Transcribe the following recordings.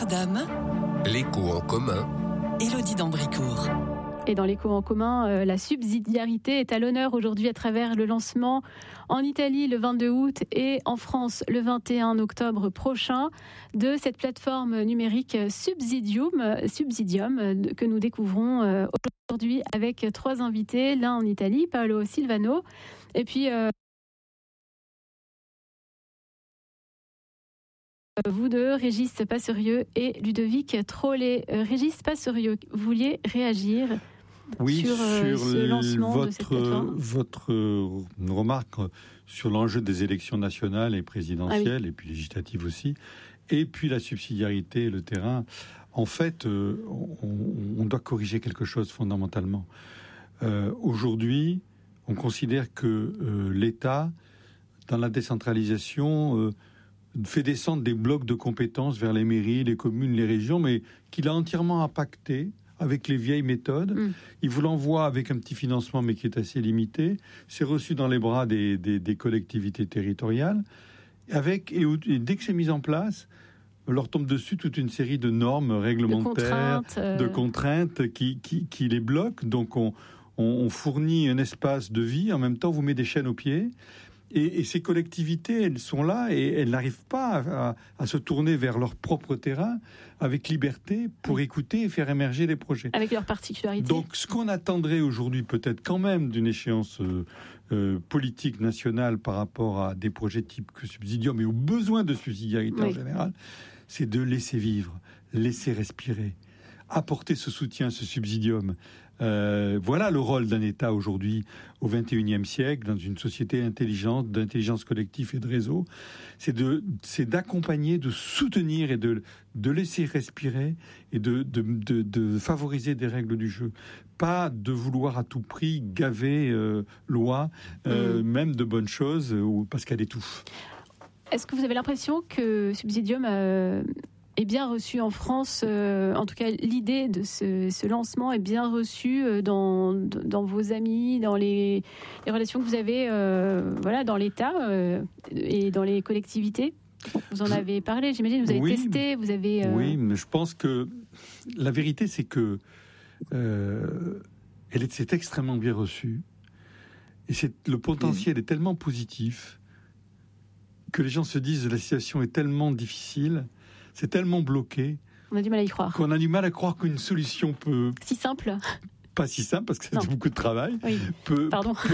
Ardam, L'écho en commun, Élodie d'Ambricourt. Et dans l'écho en commun, la subsidiarité est à l'honneur aujourd'hui à travers le lancement en Italie le 22 août et en France le 21 octobre prochain de cette plateforme numérique Subsidium que nous découvrons aujourd'hui avec trois invités, l'un en Italie, Paolo Silvano, et puis vous deux, Régis Passerieux et Ludovic Trollet. Régis Passerieux, vous vouliez réagir sur ce lancement de cette plateforme. Votre remarque sur l'enjeu des élections nationales et présidentielles, et puis législatives aussi, et puis la subsidiarité et le terrain. En fait, on doit corriger quelque chose fondamentalement. Aujourd'hui, on considère que l'État, dans la décentralisation, fait descendre des blocs de compétences vers les mairies, les communes, les régions, mais qu'il a entièrement impacté avec les vieilles méthodes. Il vous l'envoie avec un petit financement, mais qui est assez limité. C'est reçu dans les bras des collectivités territoriales. Et dès que c'est mis en place, leur tombe dessus toute une série de normes réglementaires, de contraintes qui les bloquent. Donc on fournit un espace de vie, en même temps on vous met des chaînes aux pieds. Et ces collectivités, elles sont là et elles n'arrivent pas à se tourner vers leur propre terrain avec liberté pour écouter et faire émerger les projets. Avec leurs particularités. Donc ce qu'on attendrait aujourd'hui peut-être quand même d'une échéance politique nationale par rapport à des projets type que Subsidium et aux besoins de subsidiarité en général, c'est de laisser vivre, laisser respirer, apporter ce soutien, ce Subsidium. Voilà le rôle d'un État aujourd'hui au XXIe siècle, dans une société intelligente, d'intelligence collective et de réseau. C'est d'accompagner, de soutenir et de laisser respirer et de favoriser des règles du jeu. Pas de vouloir à tout prix gaver loi, même de bonnes choses, parce qu'elle étouffe. Est-ce que vous avez l'impression que Subsidium est bien reçu en France, en tout cas l'idée de ce lancement est bien reçue dans vos amis, dans les relations que vous avez dans l'État et dans les collectivités? Vous en avez parlé, j'imagine, vous avez testé, vous avez... Oui, mais je pense que la vérité c'est que c'est extrêmement bien reçu et le potentiel est tellement positif que les gens se disent la situation est tellement difficile, c'est tellement bloqué. On a du mal à y croire. Qu'on a du mal à croire qu'une solution peut... Si simple. Pas si simple, parce que c'est beaucoup de travail. Peut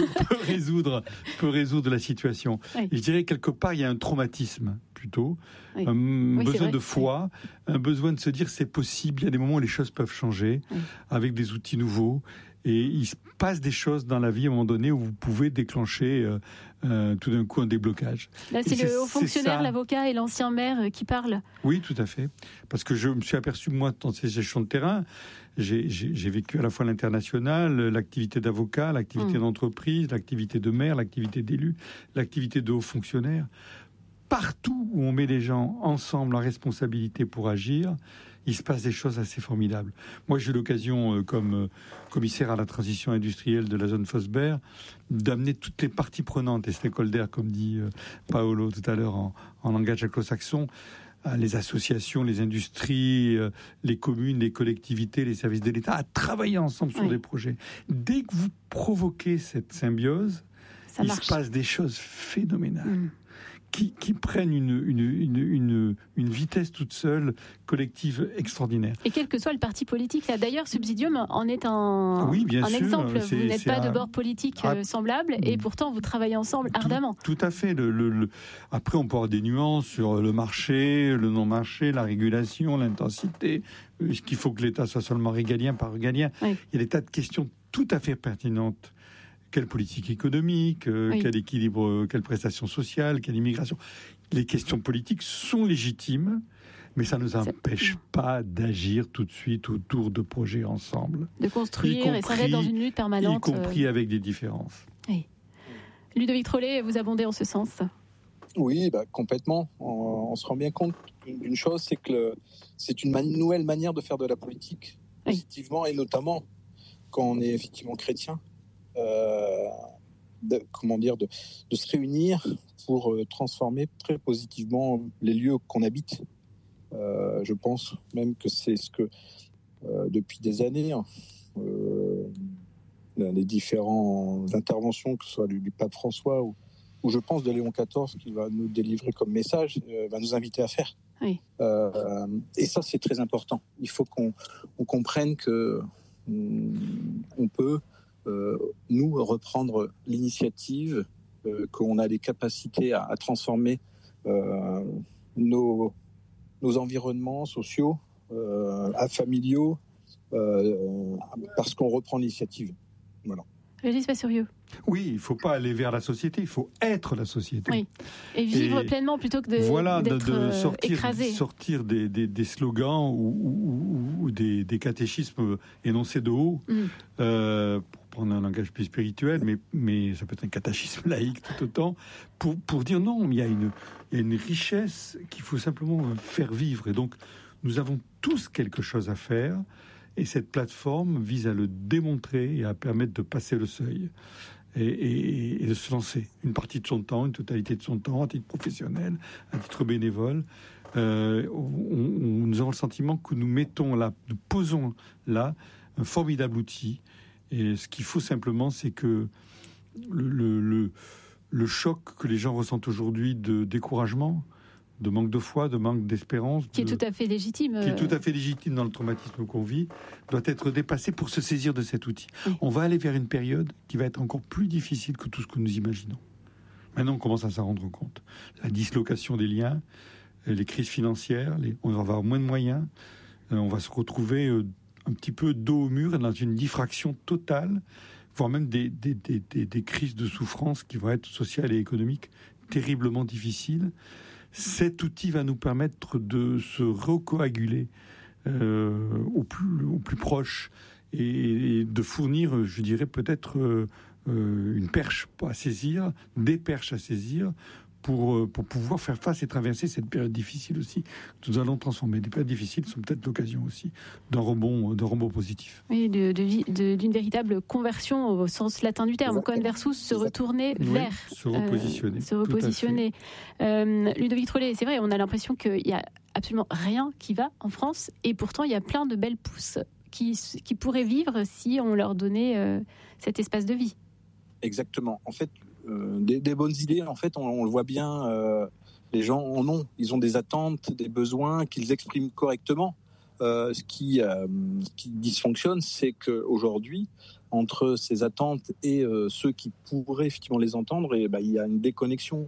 résoudre la situation. Oui. Et je dirais quelque part, il y a un traumatisme, plutôt. Oui. Un besoin de foi, un besoin de se dire c'est possible. Il y a des moments où les choses peuvent changer, avec des outils nouveaux. Et il se passe des choses dans la vie à un moment donné où vous pouvez déclencher tout d'un coup un déblocage. Là, c'est le haut fonctionnaire, l'avocat et l'ancien maire qui parlent. Oui, tout à fait. Parce que je me suis aperçu, moi, dans ces échelons de terrain, j'ai vécu à la fois l'international, l'activité d'avocat, l'activité d'entreprise, l'activité de maire, l'activité d'élu, l'activité de haut fonctionnaire. Partout où on met les gens ensemble en responsabilité pour agir, il se passe des choses assez formidables. Moi, j'ai eu l'occasion, comme commissaire à la transition industrielle de la zone Fosberg, d'amener toutes les parties prenantes, les stakeholders, comme dit Paolo tout à l'heure en langage anglo-saxon, les associations, les industries, les communes, les collectivités, les services de l'État, à travailler ensemble sur des projets. Dès que vous provoquez cette symbiose, il se passe des choses phénoménales. Qui prennent une vitesse toute seule, collective, extraordinaire. Et quel que soit le parti politique, là d'ailleurs, Subsidium en est un exemple. Vous n'êtes pas de bord politique semblable, et pourtant vous travaillez ensemble ardemment. Tout à fait. Après, on peut avoir des nuances sur le marché, le non-marché, la régulation, l'intensité. Est-ce qu'il faut que l'État soit seulement régalien, pas régalien? Il y a des tas de questions tout à fait pertinentes. Quelle politique économique, quel équilibre, quelle prestation sociale, quelle immigration. Les questions politiques sont légitimes, mais ça ne nous empêche pas d'agir tout de suite autour de projets ensemble. De construire et ça va être dans une lutte permanente. Y compris avec des différences. Oui. Ludovic Trollet, vous abondez en ce sens? Oui, complètement. On se rend bien compte d'une chose, c'est que c'est une nouvelle manière de faire de la politique, positivement, et notamment quand on est effectivement chrétien. De se réunir pour transformer très positivement les lieux qu'on habite. Je pense même que c'est ce que, depuis des années, les différentes interventions, que ce soit du pape François ou je pense de Léon XIV, qui va nous délivrer comme message, va nous inviter à faire. Oui. Et ça, c'est très important. Il faut qu'on comprenne que on peut, nous, reprendre l'initiative, qu'on a les capacités à transformer nos environnements sociaux, familiaux, parce qu'on reprend l'initiative. Voilà. Régis Passerieux. Oui, il ne faut pas aller vers la société, il faut être la société. Oui. Et vivre pleinement plutôt que d'être écrasé. Sortir des slogans ou des catéchismes énoncés de haut, pour prendre un langage plus spirituel, mais ça peut être un catéchisme laïque tout autant, pour dire non, il y a une richesse qu'il faut simplement faire vivre. Et donc, nous avons tous quelque chose à faire. Et cette plateforme vise à le démontrer et à permettre de passer le seuil et de se lancer. Une partie de son temps, une totalité de son temps, à titre professionnel, à titre bénévole. Nous avons le sentiment que nous posons là un formidable outil. Et ce qu'il faut simplement, c'est que le choc que les gens ressentent aujourd'hui de découragement, de manque de foi, de manque d'espérance. Qui est tout à fait légitime. Qui est tout à fait légitime dans le traumatisme qu'on vit, doit être dépassé pour se saisir de cet outil. Oui. On va aller vers une période qui va être encore plus difficile que tout ce que nous imaginons. Maintenant, on commence à s'en rendre compte. La dislocation des liens, les crises financières, on va avoir moins de moyens, on va se retrouver un petit peu dos au mur dans une diffraction totale, voire même des crises de souffrance qui vont être sociales et économiques terriblement difficiles. Cet outil va nous permettre de se recoaguler au plus proche et de fournir, je dirais, peut-être une perche à saisir, des perches à saisir pour pouvoir faire face et traverser cette période difficile aussi. Nous allons transformer. Les périodes difficiles sont peut-être l'occasion aussi d'un rebond positif. Oui, d'une véritable conversion au sens latin du terme. Conversus, se retourner vers. Se repositionner. Ludovic Trollet, c'est vrai, on a l'impression qu'il n'y a absolument rien qui va en France, et pourtant il y a plein de belles pousses qui pourraient vivre si on leur donnait cet espace de vie. Exactement. En fait, des bonnes idées, en fait, on le voit bien, les gens en ont. Ils ont des attentes, des besoins qu'ils expriment correctement. Ce qui dysfonctionne, c'est qu'aujourd'hui, entre ces attentes et ceux qui pourraient effectivement les entendre, il y a une déconnexion.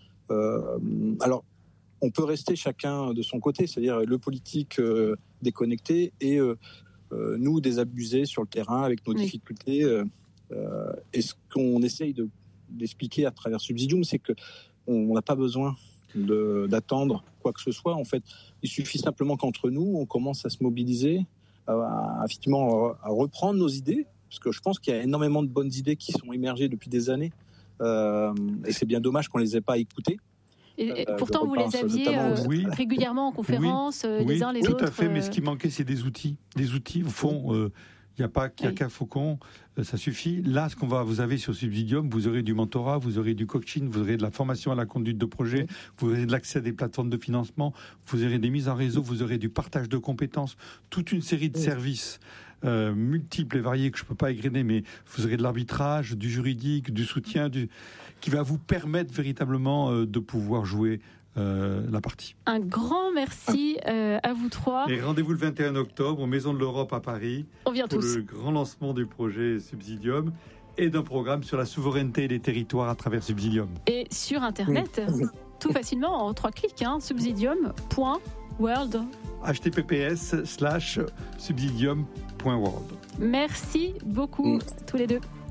Alors, on peut rester chacun de son côté, c'est-à-dire le politique déconnecté et nous désabusés sur le terrain avec nos difficultés. Et ce qu'on essaye d'expliquer à travers Subsidium, c'est qu'on n'a pas besoin d'attendre quoi que ce soit. En fait, il suffit simplement qu'entre nous, on commence à se mobiliser, effectivement, à reprendre nos idées, parce que je pense qu'il y a énormément de bonnes idées qui sont émergées depuis des années, et c'est bien dommage qu'on ne les ait pas écoutées. Et pourtant, vous les aviez régulièrement en conférence, les uns les autres. Tout à fait, mais ce qui manquait, c'est des outils. Des outils, au fond... Il n'y a qu'à Faucon, ça suffit. Là, vous avez sur Subsidium, vous aurez du mentorat, vous aurez du coaching, vous aurez de la formation à la conduite de projet, vous aurez de l'accès à des plateformes de financement, vous aurez des mises en réseau, vous aurez du partage de compétences, toute une série de services multiples et variés que je ne peux pas égrener, mais vous aurez de l'arbitrage, du juridique, du soutien, qui va vous permettre véritablement de pouvoir jouer la partie. Un grand merci à vous trois. Et rendez-vous le 21 octobre aux Maisons de l'Europe à Paris. On vient pour tous. Le grand lancement du projet Subsidium et d'un programme sur la souveraineté des territoires à travers Subsidium. Et sur Internet, tout facilement en 3 clics, subsidium.world. https://subsidium.world. Merci beaucoup tous les deux.